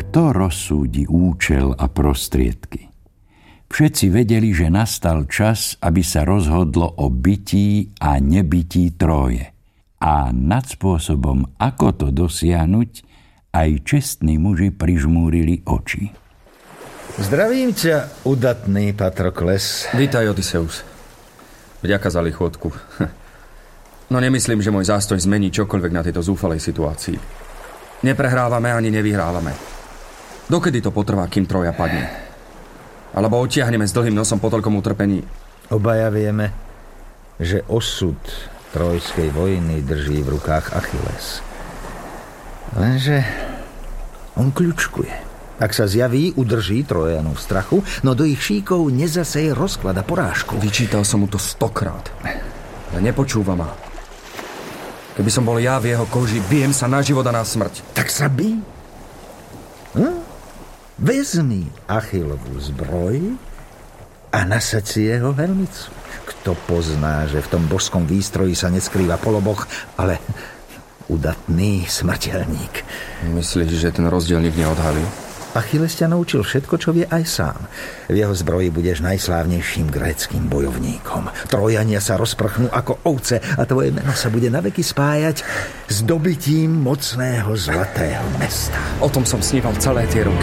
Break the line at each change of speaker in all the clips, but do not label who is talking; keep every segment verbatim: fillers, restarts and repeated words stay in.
Kto rozsúdi účel a prostriedky? Všetci vedeli, že nastal čas, aby sa rozhodlo o bytí a nebytí Tróje. A nad spôsobom, ako to dosiahnuť, aj čestní muži prižmúrili oči.
Zdravím ťa, udatný Patrokles.
Vítaj, Odysseus. Vďaka za lichotku. No nemyslím, že môj zástoj zmení čokoľvek na tejto zúfalej situácii. Neprehrávame ani nevyhrávame. Dokedy to potrvá, kým Trója padne? Alebo odtiahneme s dlhým nosom po toľkom utrpení?
Obaja vieme, že osud Trójskej vojny drží v rukách Achilles. Lenže on kľučkuje. Ak sa zjaví, udrží Trójanov v strachu, no do ich šíkov nezaseje rozklad a porážku.
Vyčítal som mu to stokrát. Ale nepočúva ma. Keby som bol ja v jeho koži, bijem sa na život a na smrť.
Tak sa bij. Hm? Vezmi Achillovú zbroj a nasaď si jeho helmicu. Kto pozná, že v tom božskom výstroji sa neskrýva poloboh, ale udatný smrteľník.
Myslíš, že ten rozdiel nikdy neodhalí?
Achilles ťa naučil všetko, čo vie aj sám. V jeho zbroji budeš najslávnejším gréckym bojovníkom. Trójania sa rozprchnú ako ovce a tvoje meno sa bude naveky spájať s dobytím mocného zlatého mesta.
O tom som sníval celé tie roky.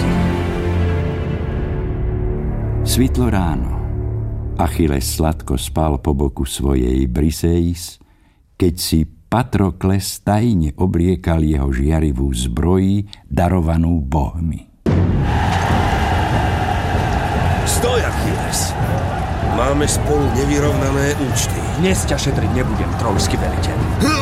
Svitlo ráno. Achilles sladko spal po boku svojej Briseis, keď si Patrokles tajne obliekal jeho žiarivú zbroji, darovanú bohmi.
Stoj, Achilles! Máme spolu nevyrovnané účty.
Dnes ťa šetriť nebudem, trojský veliteľ.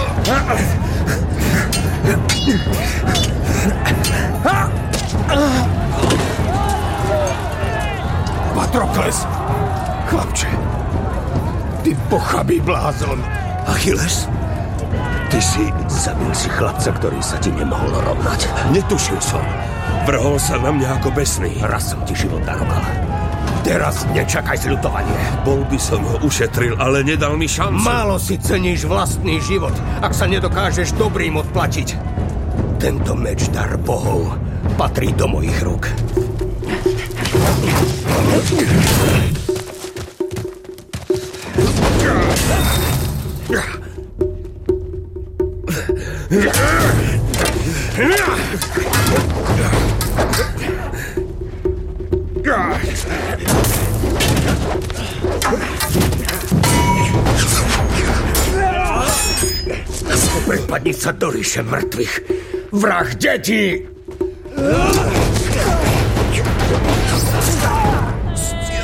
Patrokles! Chlapče, ty pochabý blázon. Achilles, ty si zabil si chlapca, ktorý sa ti nemohol rovnať. Netušil som. Vrhol sa na mňa ako besný. Raz som ti život daroval. Teraz nečakaj zľutovanie. Bol by som ho ušetril, ale nedal mi šancu.
Málo si ceníš vlastný život, ak sa nedokážeš dobrým odplatiť.
Tento meč dar bohov patrí do mojich rúk. Prepadniť sa do ríše mŕtvych. Vrah detí!